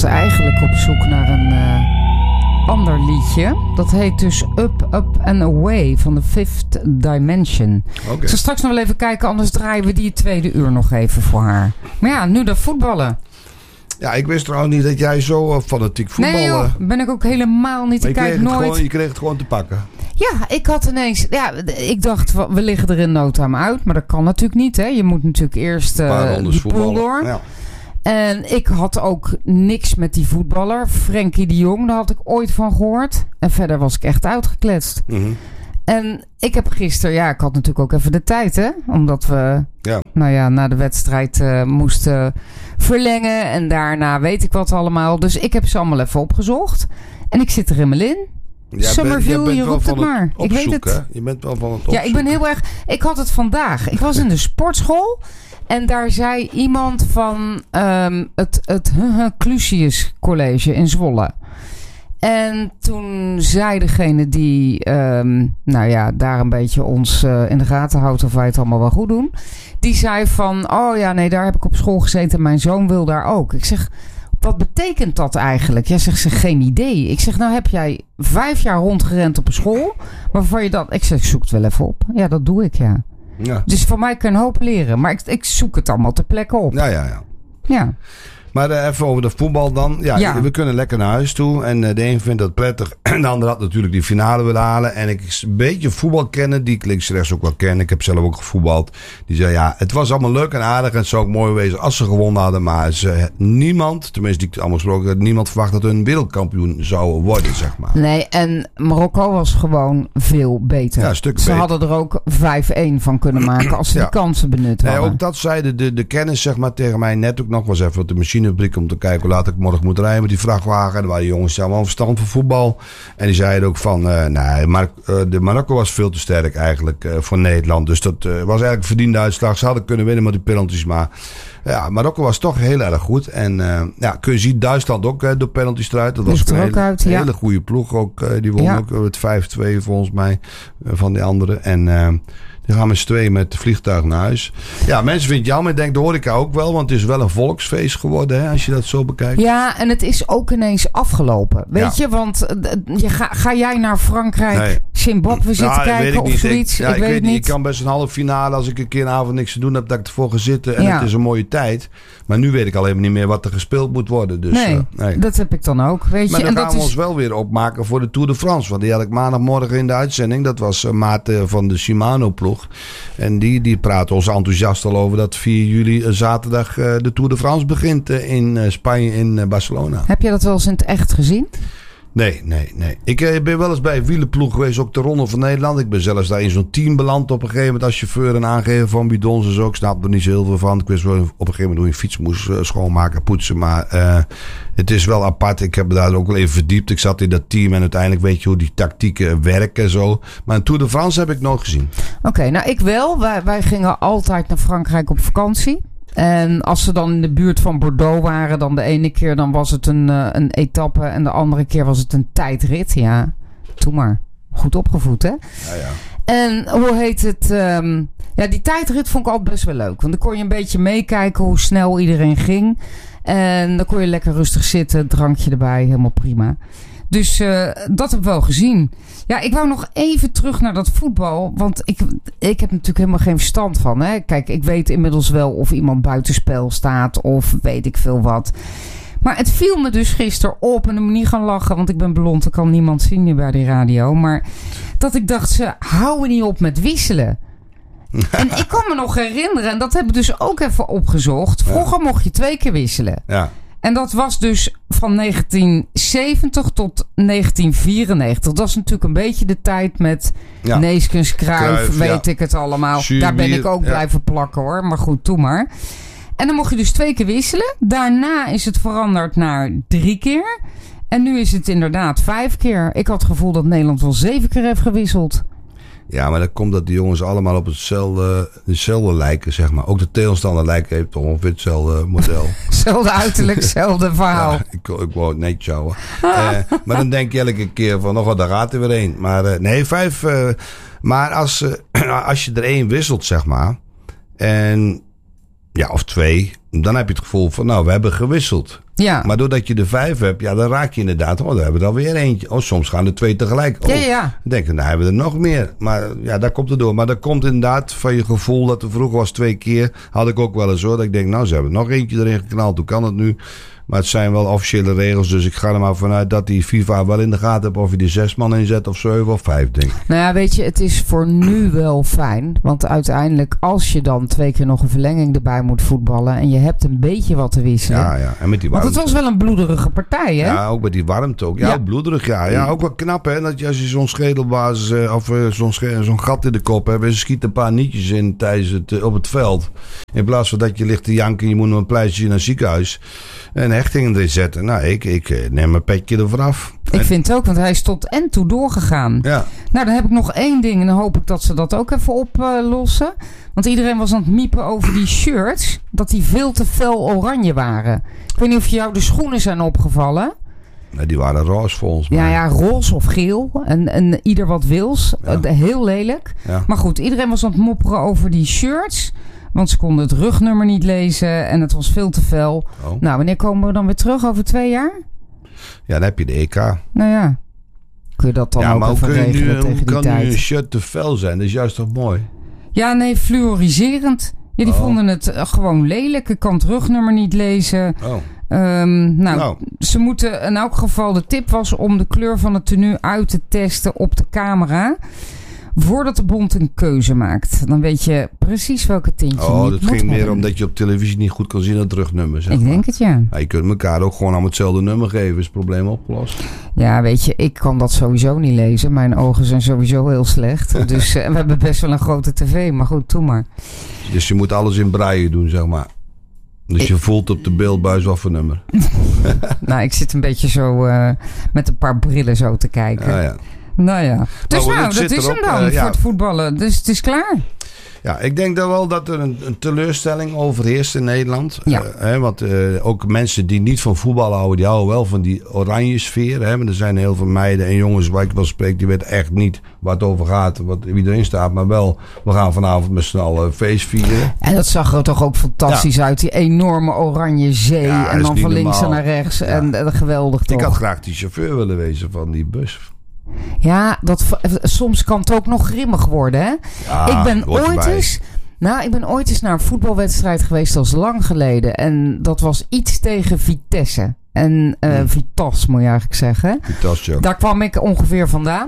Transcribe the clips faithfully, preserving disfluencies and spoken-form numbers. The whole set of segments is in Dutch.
was eigenlijk op zoek naar een uh, ander liedje. Dat heet dus Up, Up and Away van de Fifth Dimension. Okay. Ik zal straks nog wel even kijken, anders draaien we die tweede uur nog even voor haar. Maar ja, nu dat voetballen. Ja, ik wist trouwens niet dat jij zo fanatiek voetballen... Nee joh, ben ik ook helemaal niet. Ik kijk nooit. Gewoon, je kreeg het gewoon te pakken. Ja, ik had ineens... Ja, ik dacht, we liggen er in no time uit. Maar dat kan natuurlijk niet, hè. Je moet natuurlijk eerst uh, die pool door. Ja. En ik had ook niks met die voetballer. Frenkie de Jong, daar had ik ooit van gehoord. En verder was ik echt uitgekletst. Mm-hmm. En ik heb gisteren... Ja, ik had natuurlijk ook even de tijd, hè. Omdat we... Ja. Nou ja, na de wedstrijd uh, moesten verlengen. En daarna weet ik wat allemaal. Dus ik heb ze allemaal even opgezocht. En ik zit er helemaal in. Ja, Summerville, ben, je roept het maar. Opzoek, ik weet het. Hè? Je bent wel van het opzoeken. Ja, ik ben heel erg... Ik had het vandaag. Ik was in de sportschool. En daar zei iemand van um, het, het Clusius College in Zwolle. En toen zei degene die, um, nou ja, daar een beetje ons uh, in de gaten houdt of wij het allemaal wel goed doen. Die zei van, oh ja, nee, daar heb ik op school gezeten en mijn zoon wil daar ook. Ik zeg, wat betekent dat eigenlijk? Jij zegt, ze geen idee. Ik zeg, nou heb jij vijf jaar rondgerend op een school, waarvan je dat... Ik zeg, ik zoek het wel even op. Ja, dat doe ik, ja. Ja. Dus van mij kan je een hoop leren. Maar ik, ik zoek het allemaal ter plekke op. Ja, ja, ja. Ja. Maar uh, even over de voetbal dan. Ja, ja, we kunnen lekker naar huis toe. En uh, de een vindt dat prettig. En de ander had natuurlijk die finale willen halen. En ik een beetje voetbal kennen, die ik links-rechts ook wel ken. Ik heb zelf ook gevoetbald. Die zei, ja, het was allemaal leuk en aardig. En het zou ook mooi wezen als ze gewonnen hadden. Maar ze, niemand, tenminste die ik allemaal gesproken, niemand verwacht dat hun wereldkampioen zou worden, zeg maar. Nee, en Marokko was gewoon veel beter. Ja, een stuk ze beter. hadden er ook vijf-één van kunnen maken als ze ja. de kansen benut hadden. Nee, ook dat zeiden de, de kennis, zeg maar, tegen mij net ook nog. Was even op de machinefabriek om te kijken hoe laat ik morgen moet rijden met die vrachtwagen. En er waren jongens die hadden wel verstand van voetbal. En die zeiden ook van, uh, nee, Mar- uh, de Marokko was veel te sterk eigenlijk uh, voor Nederland. Dus dat uh, was eigenlijk een verdiende uitslag. Ze hadden kunnen winnen met die penalties, maar ja, Marokko was toch heel erg goed. En uh, ja, kun je zien, Duitsland ook uh, door penalties eruit. Dat was een hele, uit, ja. hele goede ploeg ook. Uh, die won ja. ook met vijf-twee volgens mij uh, van die anderen. En uh, die gaan met z'n tweeën met het vliegtuig naar huis. Ja, mensen vinden het jammer. Ik denk de horeca ook wel. Want het is wel een volksfeest geworden. Hè, als je dat zo bekijkt. Ja, en het is ook ineens afgelopen. Weet ja. je, want je, ga, ga jij naar Frankrijk, nee. Zimbabwe zitten nou, kijken of zoiets? Ik, ja, ik, ik weet het niet. Ik kan best een halve finale als ik een keer een avond niks te doen heb. Dat ik ervoor ga zitten. En ja. het is een mooie tijd. Maar nu weet ik al even niet meer wat er gespeeld moet worden. Dus, nee, uh, nee, dat heb ik dan ook. Weet maar je, dan en gaan dat we is... ons wel weer opmaken voor de Tour de France. Want die had ik maandagmorgen in de uitzending. Dat was uh, Maarten van de Shimano-ploeg. En die, die praten ons enthousiast al over dat vier juli uh, zaterdag uh, de Tour de France begint uh, in uh, Spanje, in uh, Barcelona. Heb je dat wel eens in het echt gezien? Nee, nee, nee. Ik uh, ben wel eens bij een wielerploeg geweest, ook de Ronde van Nederland. Ik ben zelfs daar in zo'n team beland op een gegeven moment als chauffeur en aangever van bidons en zo. Ik snap er niet zo heel veel van. Ik wist wel op een gegeven moment hoe je fiets moest uh, schoonmaken, poetsen. Maar uh, het is wel apart. Ik heb me daar ook wel even verdiept. Ik zat in dat team en uiteindelijk weet je hoe die tactieken werken en zo. Maar een Tour de France heb ik nooit gezien. Oké, okay, nou ik wel. Wij, wij gingen altijd naar Frankrijk op vakantie. En als ze dan in de buurt van Bordeaux waren, dan de ene keer dan was het een, uh, een etappe en de andere keer was het een tijdrit. Ja, doe maar. Goed opgevoed, hè? Ja, ja. En hoe heet het? Um, ja, die tijdrit vond ik altijd best wel leuk. Want dan kon je een beetje meekijken hoe snel iedereen ging. En dan kon je lekker rustig zitten, drankje erbij, helemaal prima. Dus uh, dat heb ik wel gezien. Ja, ik wou nog even terug naar dat voetbal. Want ik, ik heb natuurlijk helemaal geen verstand van. Hè? Kijk, ik weet inmiddels wel of iemand buitenspel staat. Of weet ik veel wat. Maar het viel me dus gisteren op. En dan moet ik niet gaan lachen. Want ik ben blond. Dat kan niemand zien nu bij die radio. Maar dat ik dacht, ze houden niet op met wisselen. En ik kan me nog herinneren. En dat heb ik dus ook even opgezocht. Vroeger ja. mocht je twee keer wisselen. Ja. En dat was dus van negentien zeventig tot negentien vierennegentig. Dat is natuurlijk een beetje de tijd met ja. Neeskens, Cruijff, Cruijff, weet ja. ik het allemaal. Zuur, Daar ben ik ook ja. blijven plakken hoor. Maar goed, doe maar. En dan mocht je dus twee keer wisselen. Daarna is het veranderd naar drie keer. En nu is het inderdaad vijf keer. Ik had het gevoel dat Nederland wel zeven keer heeft gewisseld. Ja, maar dat komt dat die jongens allemaal op hetzelfde, hetzelfde lijken, zeg maar. Ook de tegenstander lijkt heeft ongeveer hetzelfde model. Hetzelfde uiterlijk, hetzelfde verhaal. Ja, ik, ik wou het netjes houden. uh, maar dan denk je elke keer van, nog wat, daar gaat er weer één. Maar uh, nee, vijf. Uh, maar als, uh, als je er één wisselt, zeg maar. En ja, of twee. Dan heb je het gevoel van, nou, we hebben gewisseld. Ja. Maar doordat je er vijf hebt, ja, dan raak je inderdaad... Oh, daar hebben we er alweer eentje. Oh, soms gaan er twee tegelijk. Oh, ja, ja. Dan denk je, nou hebben we er nog meer. Maar ja, daar komt het door. Maar dat komt inderdaad van je gevoel dat er vroeger was twee keer. Had ik ook wel eens hoor. Dat ik denk, nou, ze hebben nog eentje erin geknald. Hoe kan het nu? Maar het zijn wel officiële regels. Dus ik ga er maar vanuit dat die FIFA wel in de gaten heeft... of je die zes man inzet of zeven of vijf, denk ik. Nou ja, weet je, het is voor nu wel fijn. Want uiteindelijk, als je dan twee keer nog een verlenging erbij moet voetballen... en je hebt een beetje wat te wisselen. Ja, ja. En met die warmte. Want het was wel een bloederige partij, hè? Ja, ook met die warmte ook. Ja, Ja. ook bloederig, ja. Ja, ook wel knap, hè. Dat je, als je zo'n schedelbasis uh, of uh, zo'n, sche- zo'n gat in de kop hebt... en ze schiet een paar nietjes in tijdens het, uh, op het veld. In plaats van dat je ligt te janken... je moet nog een pleistje naar het ziekenhuis... en hechtingen erin zetten. Nou, ik, ik neem mijn petje ervoor af. Ik vind het ook, want hij is tot en toe doorgegaan. Ja. Nou, dan heb ik nog één ding en dan hoop ik dat ze dat ook even oplossen. Want iedereen was aan het miepen over die shirts. Dat die veel te fel oranje waren. Ik weet niet of jou de schoenen zijn opgevallen. Nee, die waren roze volgens mij. Ja, ja, roze of geel. En, en ieder wat wils. Ja. Uh, heel lelijk. Ja. Maar goed, iedereen was aan het mopperen over die shirts. Want ze konden het rugnummer niet lezen. En het was veel te fel. Oh. Nou, wanneer komen we dan weer terug? Over twee jaar? Ja, dan heb je de E K. Nou ja. Kun je dat dan ja, ook maar hoe even kun je regelen nu, tegen hoe die kan tijd? nu een shirt te fel zijn? Dat is juist toch mooi? Ja, nee, fluoriserend. Ja, die Oh. vonden het uh, gewoon lelijk. Ik kan het rugnummer niet lezen. Oh. Um, nou, Nou. ze moeten in elk geval... De tip was om de kleur van het tenue uit te testen op de camera... voordat de bond een keuze maakt. Dan weet je precies welke tintje je Oh, niet dat moet ging meer hebben. omdat je op televisie niet goed kan zien het rugnummer. Zeg Ik maar. denk het, ja. Ja, je kunt elkaar ook gewoon aan hetzelfde nummer geven. Is het probleem opgelost? Ja, weet je, ik kan dat sowieso niet lezen. Mijn ogen zijn sowieso heel slecht. Dus uh, we hebben best wel een grote tv. Maar goed, doe maar. Dus je moet alles in braille doen, zeg maar. Dus Ik- je voelt op de beeldbuis wat voor nummer. Nou, ik zit een beetje zo uh, met een paar brillen zo te kijken. Ja, ja. Nou ja. Dus goed, nou, het dat zit is hem erop, dan uh, ja. voor het voetballen. Dus het is klaar. Ja, ik denk dan wel dat er een, een teleurstelling overheerst in Nederland. Ja. Uh, hè, want uh, ook mensen die niet van voetbal houden, die houden wel van die oranje sfeer. Hè? Maar er zijn heel veel meiden en jongens waar ik wel spreek, die weten echt niet waar het over gaat, wat, wie erin staat. Maar wel, we gaan vanavond met z'n allen feest vieren. En dat zag er toch ook fantastisch uit. Die enorme oranje zee. Ja, dat en is dan niet van links normaal. naar rechts. Ja. En uh, geweldig toch. Ik had graag die chauffeur willen wezen van die bus. Ja, dat, v- soms kan het ook nog grimmig worden, hè? Ja, ik ben hoort ooit erbij. eens... Nou, ik ben ooit eens naar een voetbalwedstrijd geweest, dat is lang geleden. En dat was iets tegen Vitesse. En uh, Hmm. Vitas, moet je eigenlijk zeggen. Die tasje ook. Daar kwam ik ongeveer vandaan.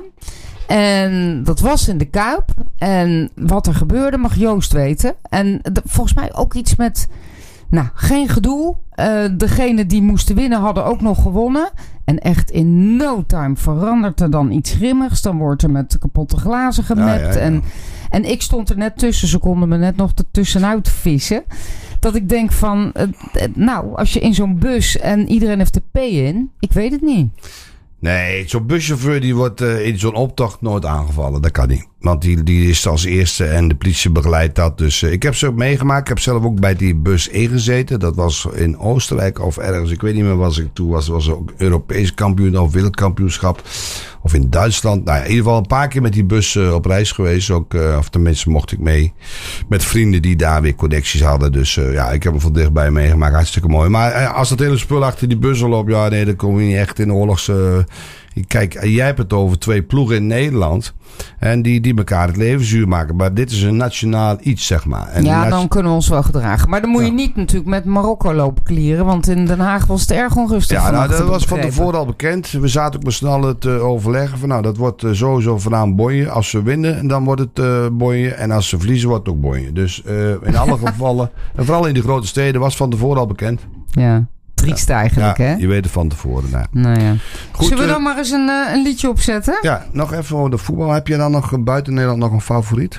En dat was in de Kuip. En wat er gebeurde mag Joost weten. En de- volgens mij ook iets met... Nou, geen gedoe. Uh, degene die moesten winnen hadden ook nog gewonnen. En echt in no time verandert er dan iets grimmigs. Dan wordt er met kapotte glazen gemapt. Ja, ja, ja. En, en ik stond er net tussen. Ze konden me net nog ertussenuit vissen. Dat ik denk van... Uh, uh, nou, als je in zo'n bus en iedereen heeft de P in. Ik weet het niet. Nee, zo'n buschauffeur die wordt uh, in zo'n optocht nooit aangevallen. Dat kan niet. Want die, die is als eerste en de politie begeleidt dat. Dus uh, ik heb ze ook meegemaakt. Ik heb zelf ook bij die bus ingezeten. Dat was in Oostenrijk of ergens. Ik weet niet meer was ik toen was. was ook Europees kampioen of wereldkampioenschap. Of in Duitsland. Nou ja, in ieder geval een paar keer met die bus uh, op reis geweest. Ook, uh, of tenminste mocht ik mee. Met vrienden die daar weer connecties hadden. Dus uh, ja, ik heb hem van dichtbij meegemaakt. Hartstikke mooi. Maar uh, als dat hele spul achter die bus al op. Ja, nee, dan kom je niet echt in de oorlogs... Uh, Kijk, jij hebt het over twee ploegen in Nederland. En die, die elkaar het leven zuur maken. Maar dit is een nationaal iets, zeg maar. En ja, nat- dan kunnen we ons wel gedragen. Maar dan moet je Ja. niet natuurlijk met Marokko lopen klieren. Want in Den Haag was het erg onrustig. Ja, nou, vannacht, dat heb ik was van begrepen. tevoren al bekend. We zaten ook met z'n allen te overleggen. Van, nou, dat wordt uh, sowieso vanavond bonje. Als ze winnen, dan wordt het uh, bonje. En als ze verliezen, wordt het ook bonje. Dus uh, in alle gevallen, en vooral in de grote steden, was van tevoren al bekend. Ja, triest eigenlijk, ja, hè? je weet het van tevoren. Nou. Nou ja. Goed, Zullen we uh, dan maar eens een, uh, een liedje opzetten? Ja, nog even over de voetbal. Heb je dan nog uh, buiten Nederland nog een favoriet?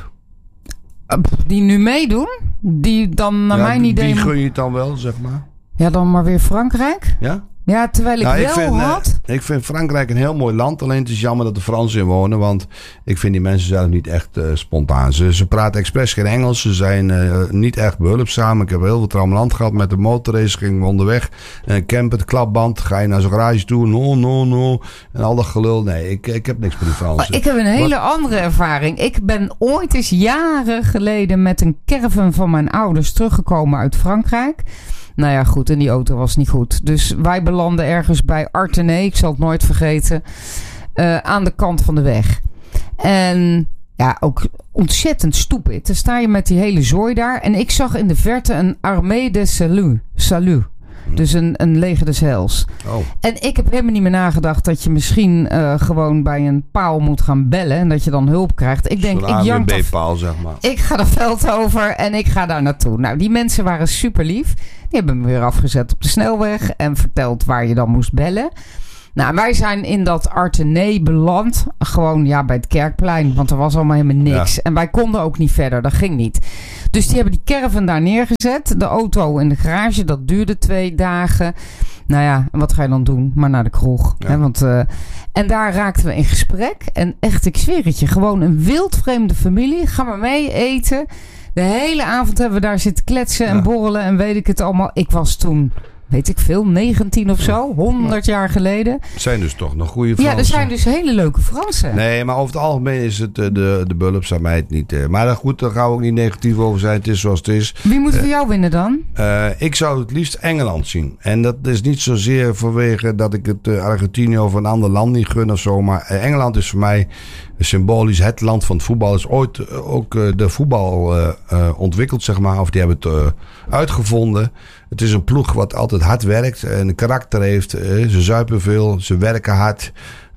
Uh, die nu meedoen? Die dan naar ja, mijn idee... Wie gun je het dan wel, zeg maar? Ja, dan maar weer Frankrijk. Ja? Ja, terwijl ik Nou, wel ik vind, eh, had... ik vind Frankrijk een heel mooi land. Alleen het is jammer dat de Fransen in wonen. Want ik vind die mensen zelf niet echt uh, spontaan. Ze, ze praten expres geen Engels. Ze zijn uh, niet echt behulpzaam. Ik heb heel veel trammeland gehad met de motorrace. Ging onderweg. Uh, camper, klapband. Ga je naar zo'n garage toe. No, no, no. En al dat gelul. Nee, ik, ik heb niks met die Fransen. Oh, ik heb een hele andere ervaring. Ik ben ooit eens jaren geleden met een caravan van mijn ouders teruggekomen uit Frankrijk. Nou ja, goed. En die auto was niet goed. Dus wij belanden ergens bij Artenay. Ik zal het nooit vergeten. Uh, aan de kant van de weg. En ja, ook ontzettend stupid. Dan sta je met die hele zooi daar. En ik zag in de verte een Armée de Salut. Salut. Dus een, een leger des heils. Oh. En ik heb helemaal niet meer nagedacht dat je misschien uh, gewoon bij een paal moet gaan bellen. En dat je dan hulp krijgt. Ik denk, ik jank een paal zeg maar. Ik ga dat veld over en ik ga daar naartoe. Nou, die mensen waren super lief. Die hebben me weer afgezet op de snelweg. En verteld waar je dan moest bellen. Nou, wij zijn in dat Artenay beland. Gewoon ja, bij het Kerkplein. Want er was allemaal helemaal niks. Ja. En wij konden ook niet verder. Dat ging niet. Dus die hebben die caravan daar neergezet. De auto in de garage. Dat duurde twee dagen. Nou ja, en wat ga je dan doen? Maar naar de kroeg. Ja. Hè, want, uh, en daar raakten we in gesprek. En echt, ik zweer het je. Gewoon een wildvreemde familie. Ga maar mee eten. De hele avond hebben we daar zitten kletsen en ja. borrelen. En weet ik het allemaal. Ik was toen... weet ik veel, negentien of zo, honderd jaar geleden. Zijn dus toch nog goede Fransen. Ja, er zijn dus hele leuke Fransen. Nee, maar over het algemeen is het de, de, de bulpzaamheid niet. Maar goed, daar gaan we ook niet negatief over zijn. Het is zoals het is. Wie moet voor uh, jou winnen dan? Uh, ik zou het liefst Engeland zien. En dat is niet zozeer vanwege dat ik het uh, Argentinië of een ander land niet gun of zo. Maar uh, Engeland is voor mij symbolisch het land van het voetbal. Is ooit uh, ook uh, de voetbal uh, uh, ontwikkeld, zeg maar. Of die hebben het uh, uitgevonden. Het is een ploeg wat altijd hard werkt en een karakter heeft. Uh, ze zuipen veel, ze werken hard.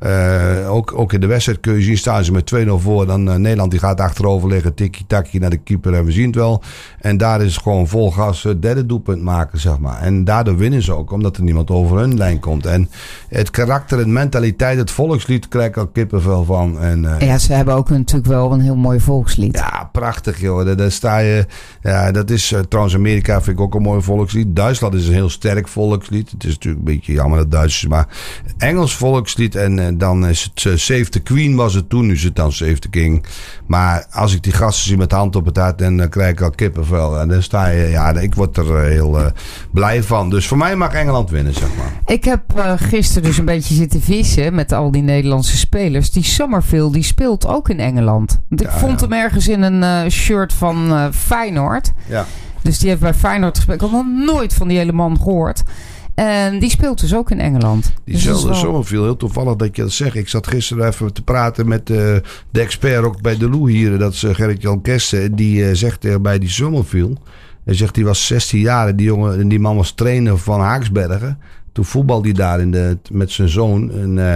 Uh, ook, ook in de wedstrijd kun je zien, staan ze met twee nul voor. Dan uh, Nederland die gaat achterover liggen, tikkie-takkie naar de keeper en we zien het wel. En daar is gewoon vol gas het derde doelpunt maken, zeg maar. En daardoor winnen ze ook, omdat er niemand over hun lijn komt. En het karakter, het mentaliteit, het volkslied krijg ik al kippenvel van. En, uh, ja, ze hebben ook natuurlijk wel een heel mooi volkslied. Ja, prachtig joh. Daar, daar sta je, ja, dat is uh, trouwens Amerika vind ik ook een mooi volkslied. Duitsland is een heel sterk volkslied. Het is natuurlijk een beetje jammer dat Duitsers, maar Engels volkslied en uh, dan is het uh, Save the Queen was het toen, nu is het dan Save the King. Maar als ik die gasten zie met de hand op het hart, dan uh, krijg ik al kippenvel. En dan sta je, ja, ik word er uh, heel uh, blij van. Dus voor mij mag Engeland winnen, zeg maar. Ik heb uh, gisteren dus een beetje zitten vissen met al die Nederlandse spelers. Die Summerfield, die speelt ook in Engeland. Want ik ja, vond ja. hem ergens in een uh, shirt van uh, Feyenoord. Ja. Dus die heeft bij Feyenoord gespeeld. Ik had nog nooit van die hele man gehoord. En die speelt dus ook in Engeland. Diezelfde dus wel... Summerfield, heel toevallig dat je dat zegt. Ik zat gisteren even te praten met uh, de expert ook bij de Lou hier. Dat is uh, Gerrit-Jan Kersten. Die uh, zegt uh, bij die Summerfield. Hij zegt, die was zestien jaar en die, jongen, en die man was trainer van Haaksbergen. Toen voetbalde hij daar in de, met zijn zoon. En, uh,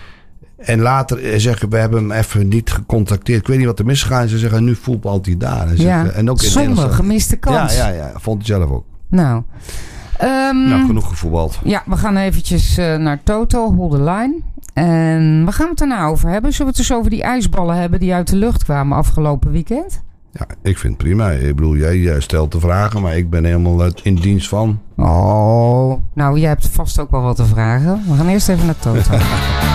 en later zeggen we hebben hem even niet gecontacteerd. Ik weet niet wat er misgegaan is. Ze zeggen, nu voetbalt hij daar. Hij ja, zegt, en ook in zonde, gemiste kans. Ja, ja, ja, vond hij zelf ook. Nou... Um, nou, genoeg gevoetbald. Ja, we gaan eventjes uh, naar Toto, Hold the Line. En waar gaan we het daarna over hebben? Zullen we het dus over die ijsballen hebben die uit de lucht kwamen afgelopen weekend? Ja, ik vind het prima. Ik bedoel, jij stelt de vragen, maar ik ben helemaal in dienst van. Oh, nou, jij hebt vast ook wel wat te vragen. We gaan eerst even naar Toto.